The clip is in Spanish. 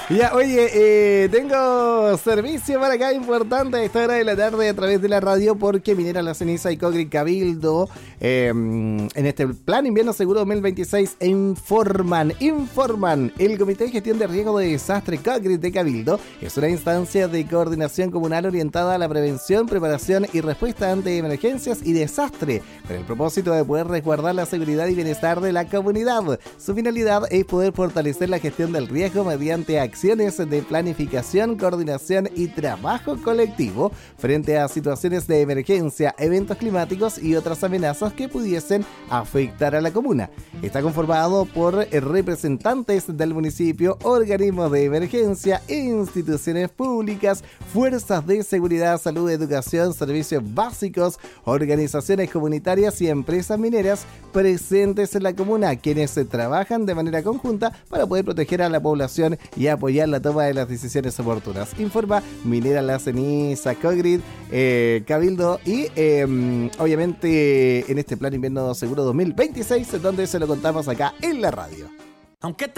Ya, oye, tengo servicio para acá importante a esta hora de la tarde a través de la radio porque Minera La Ceniza y Cogri Cabildo en este plan invierno seguro 2026 informan el Comité de Gestión de Riesgo de Desastre Cogri de Cabildo es una instancia de coordinación comunal orientada a la prevención, preparación y respuesta ante emergencias y desastre con el propósito de poder resguardar la seguridad y bienestar de la comunidad. Su finalidad es poder fortalecer la gestión del riesgo mediante acciones de planificación, coordinación y trabajo colectivo frente a situaciones de emergencia, eventos climáticos y otras amenazas que pudiesen afectar a la comuna. Está conformado por representantes del municipio, organismos de emergencia, instituciones públicas, fuerzas de seguridad, salud, educación, servicios básicos, organizaciones comunitarias y empresas mineras presentes en la comuna, quienes trabajan de manera conjunta para poder proteger a la población y apoyar la toma de las decisiones oportunas. Informa Minera La Ceniza, Cogri, Cabildo y obviamente en este plan invierno seguro 2026 donde se lo contamos acá en la radio. Aunque